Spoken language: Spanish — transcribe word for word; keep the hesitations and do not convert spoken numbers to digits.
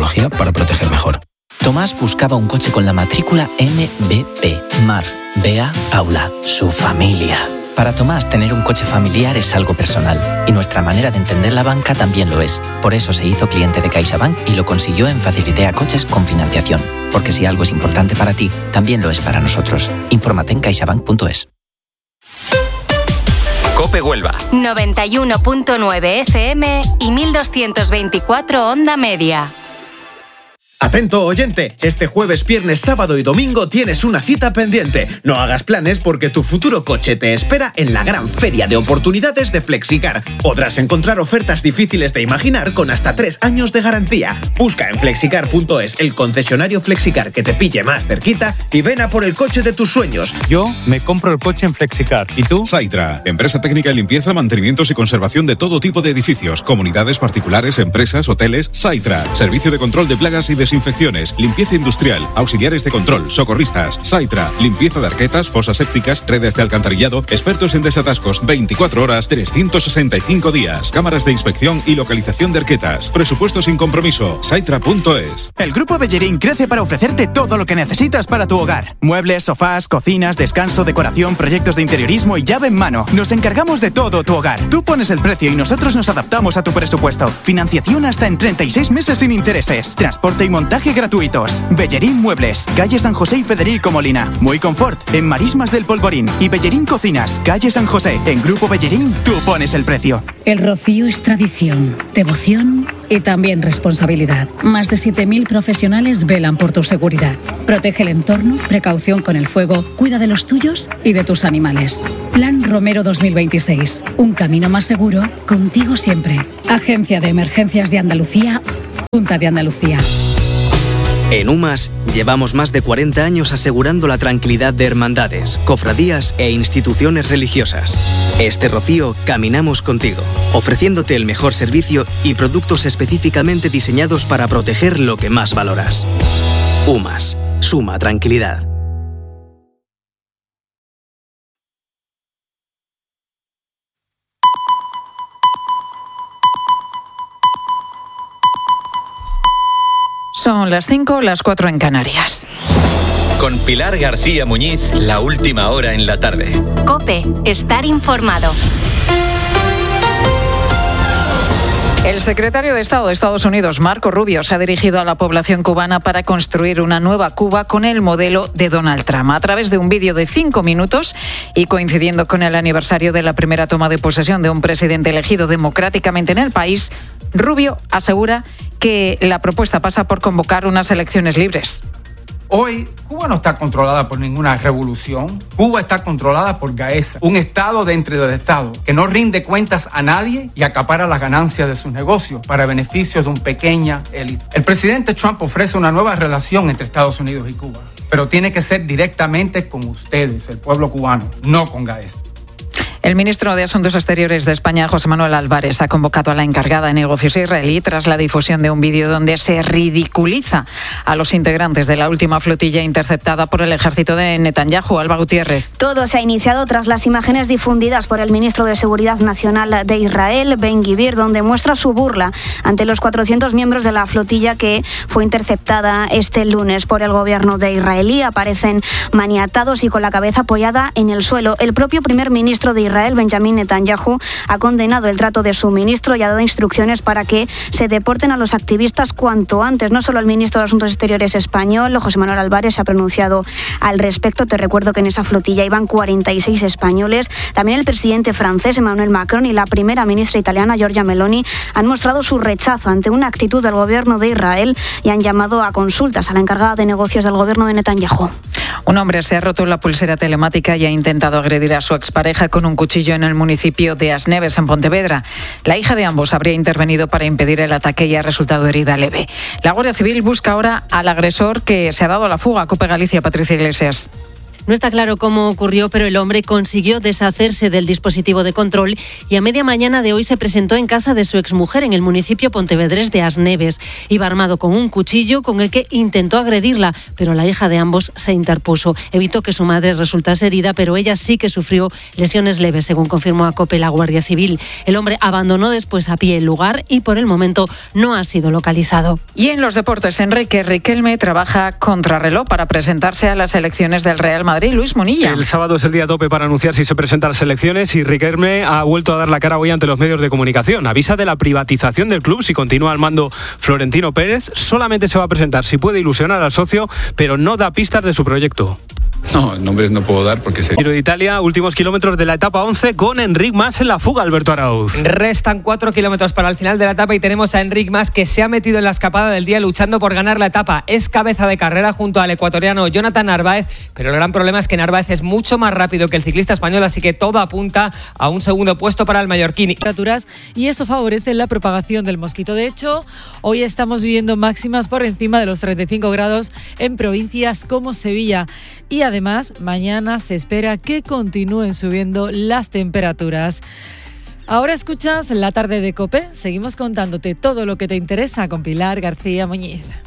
tecnología para proteger mejor. Tomás buscaba un coche con la matrícula M B P. Mar, Bea, Paula, su familia. Para Tomás, tener un coche familiar es algo personal, y nuestra manera de entender la banca también lo es. Por eso se hizo cliente de CaixaBank y lo consiguió en Facilitea Coches con financiación. Porque si algo es importante para ti, también lo es para nosotros. Infórmate en caixabank punto es. COPE Huelva. noventa y uno punto nueve F M y mil doscientos veinticuatro onda media. Atento oyente, este jueves, viernes, sábado y domingo tienes una cita pendiente. No hagas planes porque tu futuro coche te espera en la gran feria de oportunidades de Flexicar. Podrás encontrar ofertas difíciles de imaginar con hasta tres años de garantía. Busca en flexicar punto es el concesionario Flexicar que te pille más cerquita y ven a por el coche de tus sueños. Yo me compro el coche en Flexicar. ¿Y tú? Saitra, empresa técnica de limpieza, mantenimientos y conservación de todo tipo de edificios, comunidades particulares, empresas, hoteles. Saitra, servicio de control de plagas y desinfecciones, limpieza industrial, auxiliares de control, socorristas. Saitra, limpieza de arquetas, fosas sépticas, redes de alcantarillado, expertos en desatascos, veinticuatro horas, trescientos sesenta y cinco días, cámaras de inspección y localización de arquetas. Presupuesto sin compromiso. Saitra punto es. El Grupo Bellerín crece para ofrecerte todo lo que necesitas para tu hogar. Muebles, sofás, cocinas, descanso, decoración, proyectos de interiorismo y llave en mano. Nos encargamos de todo tu hogar. Tú pones el precio y nosotros nos adaptamos a tu presupuesto. Financiación hasta en treinta y seis meses sin intereses. Transporte y montaje gratuitos. Bellerín Muebles, calle San José y Federico Molina. Muy Confort, en Marismas del Polvorín. Y Bellerín Cocinas, calle San José. En Grupo Bellerín, tú pones el precio. El rocío es tradición, devoción y también responsabilidad. Más de siete mil profesionales velan por tu seguridad. Protege el entorno, precaución con el fuego, cuida de los tuyos y de tus animales. Plan Romero dos mil veintiséis. Un camino más seguro, contigo siempre. Agencia de Emergencias de Andalucía, Junta de Andalucía. En UMAS llevamos más de cuarenta años asegurando la tranquilidad de hermandades, cofradías e instituciones religiosas. Este rocío caminamos contigo, ofreciéndote el mejor servicio y productos específicamente diseñados para proteger lo que más valoras. UMAS, suma tranquilidad. Son las cinco, las cuatro en Canarias. Con Pilar García Muñiz, la última hora en la tarde. COPE, estar informado. El secretario de Estado de Estados Unidos, Marco Rubio, se ha dirigido a la población cubana para construir una nueva Cuba con el modelo de Donald Trump. A través de un vídeo de cinco minutos y coincidiendo con el aniversario de la primera toma de posesión de un presidente elegido democráticamente en el país, Rubio asegura que la propuesta pasa por convocar unas elecciones libres. Hoy, Cuba no está controlada por ninguna revolución. Cuba está controlada por Gaesa, un Estado dentro del Estado que no rinde cuentas a nadie y acapara las ganancias de sus negocios para beneficios de una pequeña élite. El presidente Trump ofrece una nueva relación entre Estados Unidos y Cuba, pero tiene que ser directamente con ustedes, el pueblo cubano, no con Gaesa. El ministro de Asuntos Exteriores de España, José Manuel Álvarez, ha convocado a la encargada de negocios israelí tras la difusión de un vídeo donde se ridiculiza a los integrantes de la última flotilla interceptada por el ejército de Netanyahu. Alba Gutiérrez. Todo se ha iniciado tras las imágenes difundidas por el ministro de Seguridad Nacional de Israel, Ben-Gvir, donde muestra su burla ante los cuatrocientos miembros de la flotilla que fue interceptada este lunes por el gobierno de israelí. Aparecen maniatados y con la cabeza apoyada en el suelo. El propio primer ministro de Israel, Israel, Benjamín Netanyahu, ha condenado el trato de su ministro y ha dado instrucciones para que se deporten a los activistas cuanto antes. No solo el ministro de Asuntos Exteriores español, José Manuel Álvarez, se ha pronunciado al respecto. Te recuerdo que en esa flotilla iban cuarenta y seis españoles. También el presidente francés, Emmanuel Macron, y la primera ministra italiana, Giorgia Meloni, han mostrado su rechazo ante una actitud del gobierno de Israel y han llamado a consultas a la encargada de negocios del gobierno de Netanyahu. Un hombre se ha roto la pulsera telemática y ha intentado agredir a su expareja con un cuchillo en el municipio de Asneves, en Pontevedra. La hija de ambos habría intervenido para impedir el ataque y ha resultado herida leve. La Guardia Civil busca ahora al agresor que se ha dado a la fuga. COPE Galicia, Patricia Iglesias. No está claro cómo ocurrió, pero el hombre consiguió deshacerse del dispositivo de control y a media mañana de hoy se presentó en casa de su exmujer en el municipio pontevedrés de Asneves. Iba armado con un cuchillo con el que intentó agredirla, pero la hija de ambos se interpuso. Evitó que su madre resultase herida, pero ella sí que sufrió lesiones leves, según confirmó a COPE la Guardia Civil. El hombre abandonó después a pie el lugar y por el momento no ha sido localizado. Y en los deportes, Enrique Riquelme trabaja contrarreloj para presentarse a las elecciones del Real Madrid. Luis Munilla. El sábado es el día tope para anunciar si se presenta a las elecciones y Riquelme ha vuelto a dar la cara hoy ante los medios de comunicación. Avisa de la privatización del club si continúa al mando Florentino Pérez. Solamente se va a presentar si puede ilusionar al socio, pero no da pistas de su proyecto. No, nombres no puedo dar porque se... Giro de Italia, últimos kilómetros de la etapa once con Enric Mas en la fuga, Alberto Arauz. Restan cuatro kilómetros para el final de la etapa y tenemos a Enric Mas que se ha metido en la escapada del día luchando por ganar la etapa. Es cabeza de carrera junto al ecuatoriano Jonathan Narváez, pero el gran problema es que Narváez es mucho más rápido que el ciclista español, así que todo apunta a un segundo puesto para el mallorquín. Temperaturas y eso favorece la propagación del mosquito. De hecho, hoy estamos viviendo máximas por encima de los treinta y cinco grados en provincias como Sevilla. Y además, mañana se espera que continúen subiendo las temperaturas. Ahora escuchas La Tarde de COPE. Seguimos contándote todo lo que te interesa con Pilar García Muñiz.